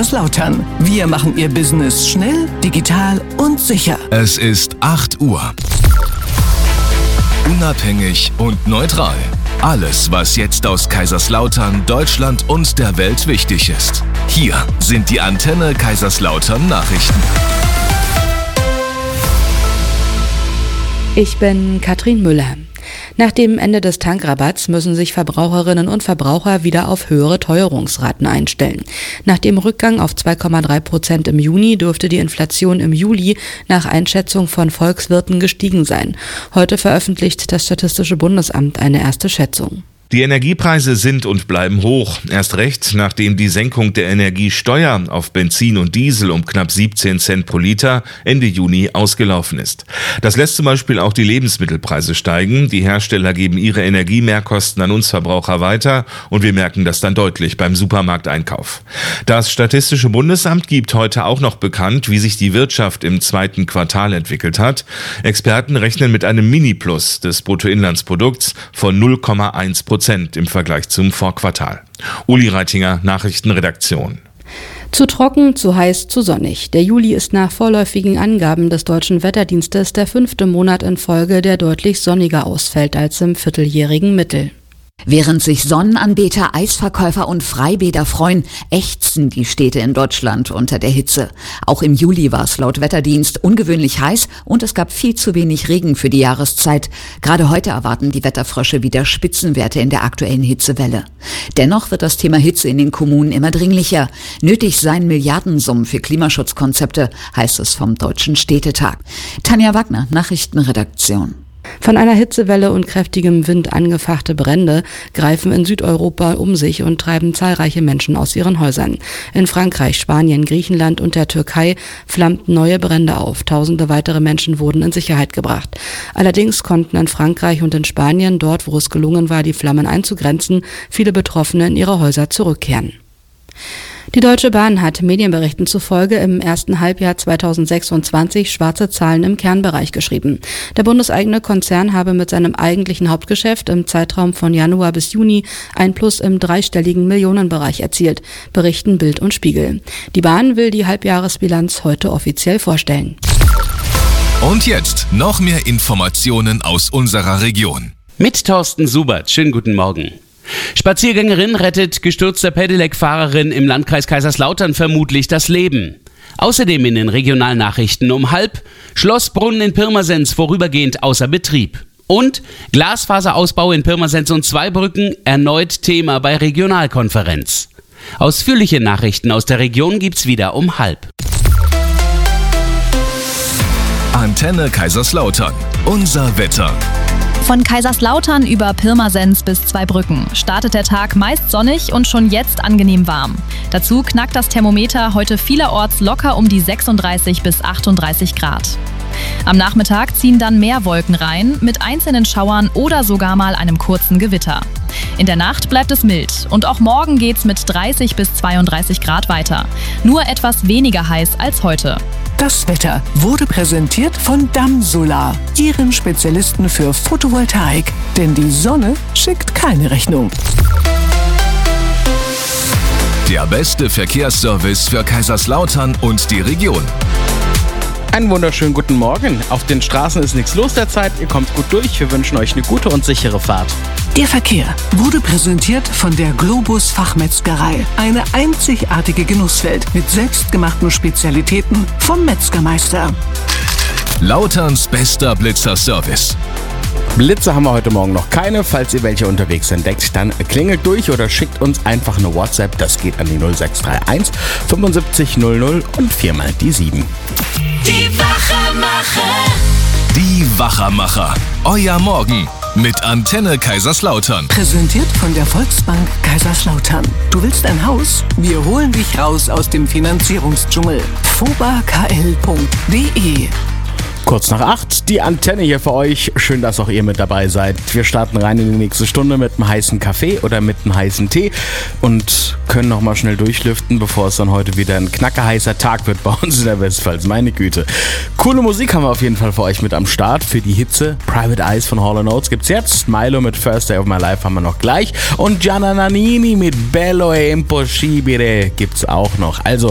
Kaiserslautern. Wir machen Ihr Business schnell, digital und sicher. Es ist 8 Uhr. Unabhängig und neutral. Alles, was jetzt aus Kaiserslautern, Deutschland und der Welt wichtig ist. Hier sind die Antenne Kaiserslautern Nachrichten. Ich bin Katrin Müller. Nach dem Ende des Tankrabatts müssen sich Verbraucherinnen und Verbraucher wieder auf höhere Teuerungsraten einstellen. Nach dem Rückgang auf 2,3% im Juni dürfte die Inflation im Juli nach Einschätzung von Volkswirten gestiegen sein. Heute veröffentlicht das Statistische Bundesamt eine erste Schätzung. Die Energiepreise sind und bleiben hoch. Erst recht, nachdem die Senkung der Energiesteuer auf Benzin und Diesel um knapp 17 Cent pro Liter Ende Juni ausgelaufen ist. Das lässt zum Beispiel auch die Lebensmittelpreise steigen. Die Hersteller geben ihre Energiemehrkosten an uns Verbraucher weiter und wir merken das dann deutlich beim Supermarkteinkauf. Das Statistische Bundesamt gibt heute auch noch bekannt, wie sich die Wirtschaft im zweiten Quartal entwickelt hat. Experten rechnen mit einem Mini-Plus des Bruttoinlandsprodukts von 0,1% im Vergleich zum Vorquartal. Uli Reitinger, Nachrichtenredaktion. Zu trocken, zu heiß, zu sonnig. Der Juli ist nach vorläufigen Angaben des Deutschen Wetterdienstes der 5. Monat in Folge, der deutlich sonniger ausfällt als im vierteljährigen Mittel. Während sich Sonnenanbeter, Eisverkäufer und Freibäder freuen, ächzen die Städte in Deutschland unter der Hitze. Auch im Juli war es laut Wetterdienst ungewöhnlich heiß und es gab viel zu wenig Regen für die Jahreszeit. Gerade heute erwarten die Wetterfrösche wieder Spitzenwerte in der aktuellen Hitzewelle. Dennoch wird das Thema Hitze in den Kommunen immer dringlicher. Nötig seien Milliardensummen für Klimaschutzkonzepte, heißt es vom Deutschen Städtetag. Tanja Wagner, Nachrichtenredaktion. Von einer Hitzewelle und kräftigem Wind angefachte Brände greifen in Südeuropa um sich und treiben zahlreiche Menschen aus ihren Häusern. In Frankreich, Spanien, Griechenland und der Türkei flammten neue Brände auf. Tausende weitere Menschen wurden in Sicherheit gebracht. Allerdings konnten in Frankreich und in Spanien, dort wo es gelungen war, die Flammen einzugrenzen, viele Betroffene in ihre Häuser zurückkehren. Die Deutsche Bahn hat Medienberichten zufolge im ersten Halbjahr 2026 schwarze Zahlen im Kernbereich geschrieben. Der bundeseigene Konzern habe mit seinem eigentlichen Hauptgeschäft im Zeitraum von Januar bis Juni ein Plus im dreistelligen Millionenbereich erzielt, berichten Bild und Spiegel. Die Bahn will die Halbjahresbilanz heute offiziell vorstellen. Und jetzt noch mehr Informationen aus unserer Region. Mit Thorsten Subert. Schönen guten Morgen. Spaziergängerin rettet gestürzter Pedelec-Fahrerin im Landkreis Kaiserslautern vermutlich das Leben. Außerdem in den Regionalnachrichten um 12:30 Schlossbrunnen in Pirmasens vorübergehend außer Betrieb. Und Glasfaserausbau in Pirmasens und Zweibrücken erneut Thema bei Regionalkonferenz. Ausführliche Nachrichten aus der Region gibt's wieder um 12:30. Antenne Kaiserslautern. Unser Wetter. Von Kaiserslautern über Pirmasens bis Zweibrücken startet der Tag meist sonnig und schon jetzt angenehm warm. Dazu knackt das Thermometer heute vielerorts locker um die 36 bis 38 Grad. Am Nachmittag ziehen dann mehr Wolken rein, mit einzelnen Schauern oder sogar mal einem kurzen Gewitter. In der Nacht bleibt es mild und auch morgen geht's mit 30 bis 32 Grad weiter. Nur etwas weniger heiß als heute. Das Wetter wurde präsentiert von Damm-Solar, Ihren Spezialisten für Photovoltaik. Denn die Sonne schickt keine Rechnung. Der beste Verkehrsservice für Kaiserslautern und die Region. Einen wunderschönen guten Morgen. Auf den Straßen ist nichts los derzeit. Ihr kommt gut durch. Wir wünschen euch eine gute und sichere Fahrt. Der Verkehr wurde präsentiert von der Globus Fachmetzgerei. Eine einzigartige Genusswelt mit selbstgemachten Spezialitäten vom Metzgermeister. Lauterns bester Blitzerservice. Blitze haben wir heute Morgen noch keine. Falls ihr welche unterwegs entdeckt, dann klingelt durch oder schickt uns einfach eine WhatsApp. Das geht an die 0631 75 00 und 4 mal die 7. Die Wachermacher. Die Wachermacher. Euer Morgen mit Antenne Kaiserslautern. Präsentiert von der Volksbank Kaiserslautern. Du willst ein Haus? Wir holen dich raus aus dem Finanzierungsdschungel. fobakl.de. Kurz nach 8, die Antenne hier für euch. Schön, dass auch ihr mit dabei seid. Wir starten rein in die nächste Stunde mit einem heißen Kaffee oder mit einem heißen Tee und können nochmal schnell durchlüften, bevor es dann heute wieder ein knackerheißer Tag wird bei uns in der Westpfalz. Meine Güte. Coole Musik haben wir auf jeden Fall für euch mit am Start. Für die Hitze Private Eyes von Hall & Oates gibt's jetzt. Milo mit First Day of My Life haben wir noch gleich. Und Gianna Nannini mit Bello e Impossibile gibt's auch noch. Also